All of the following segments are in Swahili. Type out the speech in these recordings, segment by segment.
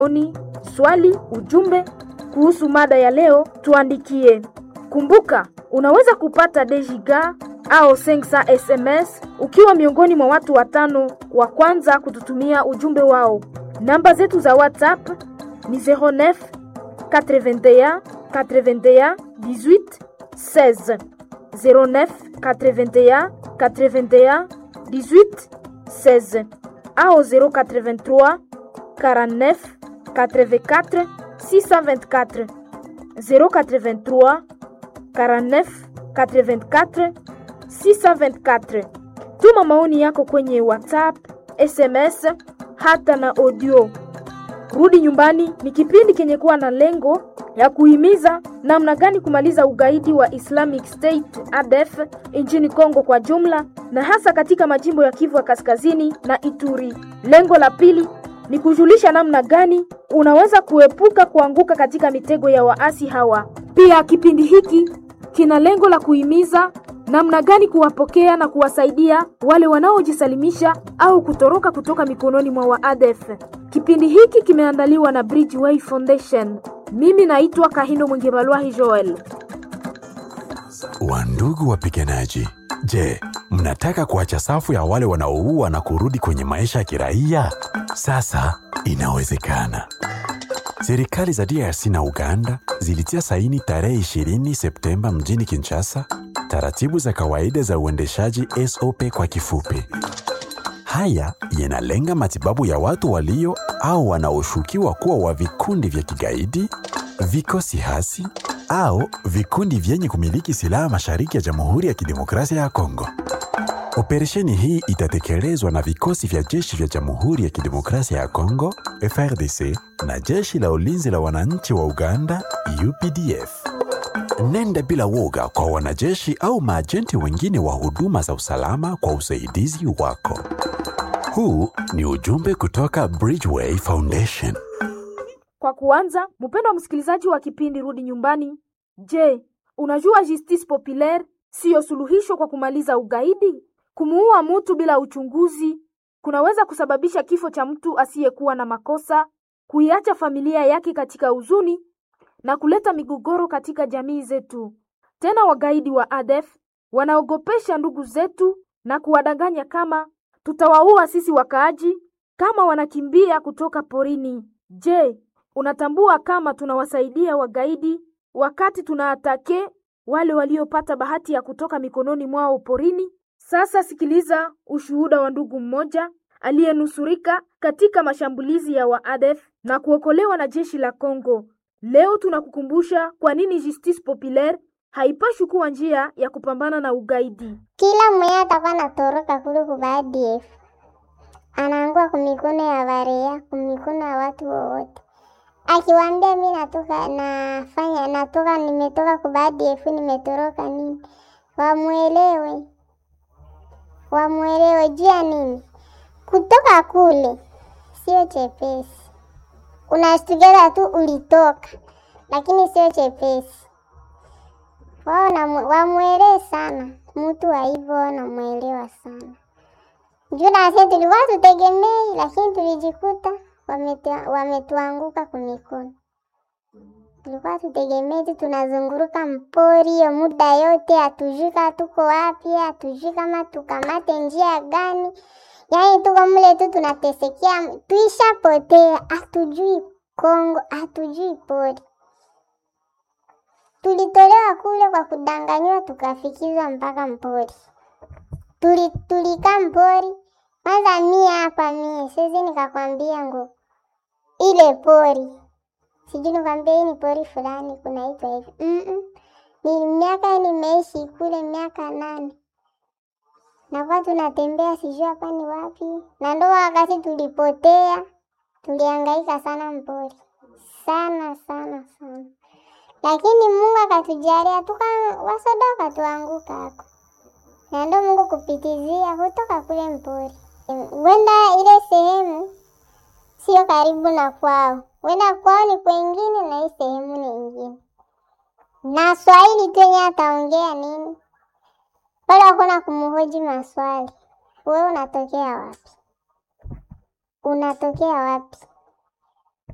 Oni, swali, ujumbe kuhusu mada ya leo tuandikie. Kumbuka, unaweza kupata dejiga au 500 SMS ukiwa miongoni mwa watu 5 wa kwanza kututumia ujumbe wao. Namba zetu za WhatsApp ni 09 81 81 18 16 09 81 81 18 16 au 083 49 84 624 083 49 84 624. Tuma maoni yako kwenye WhatsApp, SMS hata na audio. Rudi Nyumbani ni kipindi kenye kuwa na lengo ya kuhimiza namna gani kumaliza ugaidi wa Islamic State ADF nchini Kongo kwa jumla na hasa katika majimbo ya Kivu ya Kaskazini na Ituri. Lengo la pili ni kujulisha namna gani unaweza kuepuka kuanguka katika mitego ya waasi hawa. Pia kipindi hiki kina lengo la kuhimiza namna gani kuwapokea na kuwasaidia wale wanaojisalimisha au kutoroka kutoka mikononi mwa waadef. Kipindi hiki kimeandaliwa na Bridgeway Foundation. Mimi naitwa Kahindo Mwingebalwahi Joel. Wandugu wapiganaji, je, mnataka kuacha safu ya wale wanaoua na kurudi kwenye maisha ya kiraia? Sasa inawezekana. Serikali za DRC na Uganda zilitia saini tarehe 20 Septemba mjini Kinshasa taratibu za kawaida za uendeshaji SOP kwa kifupi. Haya yanalenga matibabu ya watu walio au wanaoshukiwa kuwa wa vikundi vya kigaidi, vikosi hasi au vikundi vyenye kumiliki silaha mashariki ya Jamhuri ya Kidemokrasia ya Kongo. Operesheni hii itatekelezwa na vikosi vya jeshi vya Jamhuri ya Kidemokrasia ya Kongo, FARDC, na jeshi la ulinzi la wananchi wa Uganda, UPDF. Nenda bila woga kwa wanajeshi au maajenti wengine wa huduma za usalama kwa usaidizi wako. Huu ni ujumbe kutoka Bridgeway Foundation. Kwa kuanza, mpendwa msikilizaji wa kipindi Rudi Nyumbani, je, unajua justice populaire siyo suluhisho kwa kumaliza ugaidi? Kumuua mtu bila uchunguzi kunaweza kusababisha kifo cha mtu asiyekuwa na makosa, kuiacha familia yake katika huzuni na kuleta migogoro katika jamii zetu. Tena wagaidi wa ADF wanaogopesha ndugu zetu na kuwadanganya kama tutawaua sisi wakaaji kama wanakimbia kutoka porini. Je, unatambua kama tunawasaidia wagaidi wakati tunaatake wale waliopata bahati ya kutoka mikononi mwao porini? Sasa sikiliza ushuhuda wa ndugu mmoja aliyenusurika katika mashambulizi ya waadef na kuokolewa na jeshi la Kongo. Leo tunakukumbusha kwa nini justice populaire haipashi kuwa njia ya kupambana na ugaidi. Kila mwenye atakuwa natoroka kule kwa ADF anaangua kumikono ya barea, kumikono ya watu wote. Akiwaambia mimi nimetoka kwa ADF, nimetoroka nini? Wamuelewe juu ya nini? Kutoka kule sio chepesi. Unashtukia tu ulitoka, lakini sio chepesi. Wamuelewe sana. Mtu wa hivyo wanamuelewa sana. Juna sisi tulikuwa tutegemei, lakini tulijikuta wametuanguka kumikono. Tulikuwa tutegemei tunazunguruka mpori ya muda yote, hatujui tuko wapi, hatujui kama tukamate njia gani. Yaani tuko mle tu tunatesekea, tuishapotea, hatujui Kongo, hatujui pori. Tulitolewa kule kwa kudanganywa tukafikizwa mpaka mpori. Tulikaa mpori. Kwanza sisi nikakwambia ile pori. Sijui nikwambia hii ni pori fulani kunaitwa hivi. Ni miaka nimeishi kule miaka 8. Na kwa tunatembea sijui hapa ni wapi. Na ndo wakati tulipotea. Tulihangaika sana mpori. Sana. Lakini Mungu akatujalia wasodoka tuanguka hapo. Na ndo Mungu kupitizia kutoka kule mpori. Wenda ile sehemu sio karibu na kwao. Wenda kwao ni kwengine na hii sehemu ni ingine. Na Swahili tu yenye ataongea nini? Wala hakuna kumhoji maswali. Wewe unatokea wapi?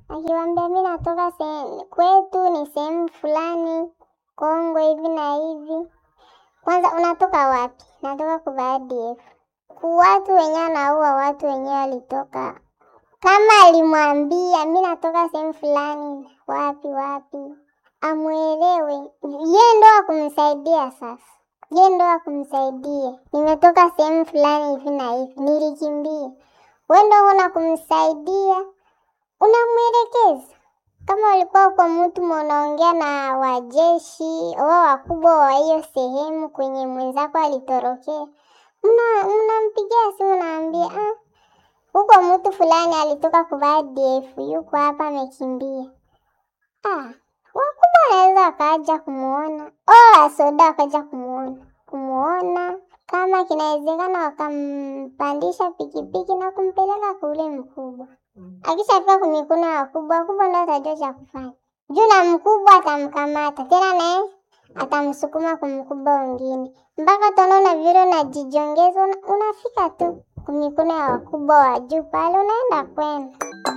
akiwaambia mimi natoka kwetu ni sehemu fulani Kongo hivi na hivi. Kwanza unatoka wapi? Natoka kwa ADF. Watu wenyewe anaua watu wenyewe walitoka. Kama alimwambia mimi natoka sehemu fulani wapi, amuelewe. Yeye ndo akumsaidia sasa. Yeye ndo akumsaidia. Nimetoka sehemu fulani hivi na hivi, nilikimbia. Wewe ndo unakumsaidia, unamwelekeza. Kama ulikuwa kwa mtu mnaongea na wajeshi wao wakubwa wa hiyo sehemu kwenye mwenzako alitorokea, mnampigia simu naambia huko mtu fulani alitoka kwa ADF, yuko hapa amekimbia. Wakubwa wanaweza wakaja kumuona. Asoda wakaja kumuona. Kama kinawezekana wakampandisha pikipiki na kumpeleka kule mkubwa. Akishafika kwa mikono ya wakubwa ndio atajua cha kufanya. Juu na mkubwa atamkamata. Tena naye atamsukuma kwa mkubwa mwingine. Mpaka tunaona vile unajijongeza, unafika tu kwa mikono ya wakubwa wa juu pale unaenda kwenda.